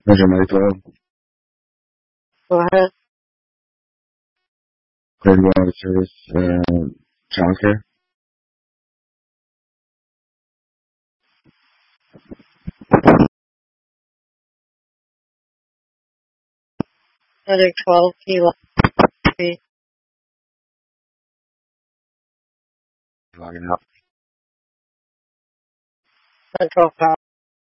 Measure my 12. Go ahead. Clear to go out of service, childcare. Another 12 kilo. Logging out. Central Power.